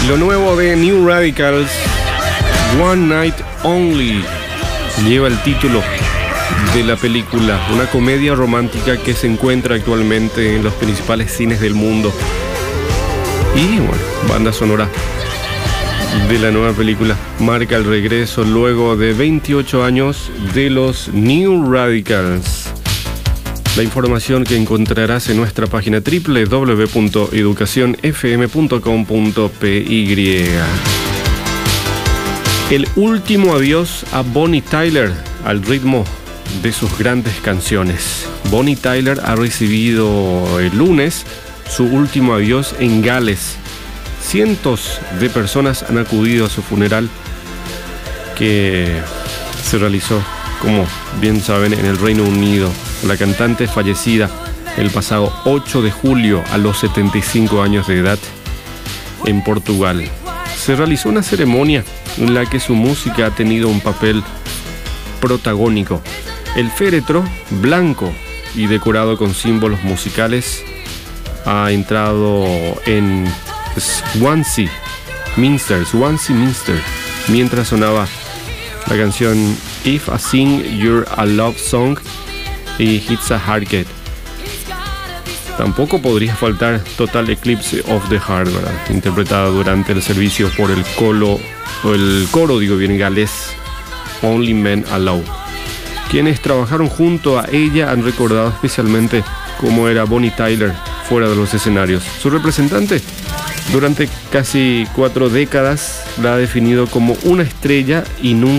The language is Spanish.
Lo nuevo de New Radicals, One Night Only, lleva el título de la película, una comedia romántica que se encuentra actualmente en los principales cines del mundo. Y bueno, banda sonora de la nueva película marca el regreso luego de 28 años de los New Radicals. La información que encontrarás en nuestra página www.educacionfm.com.py. El último adiós a Bonnie Tyler al ritmo de sus grandes canciones. Bonnie Tyler ha recibido el lunes su último adiós en Gales. Cientos de personas han acudido a su funeral, que se realizó, como bien saben, en el Reino Unido. La cantante fallecida el pasado 8 de julio a los 75 años de edad en Portugal. Se realizó una ceremonia en la que su música ha tenido un papel protagónico. El féretro, blanco y decorado con símbolos musicales, ha entrado en Swansea Minster, mientras sonaba la canción If I Sing You're a Love Song y It's a Heartbeat. Tampoco podría faltar Total Eclipse of the Heart, ¿verdad?, interpretada durante el servicio por el coro galés Only Men Allow. Quienes trabajaron junto a ella han recordado especialmente cómo era Bonnie Tyler fuera de los escenarios. Su representante durante casi 4 décadas la ha definido como una estrella y nunca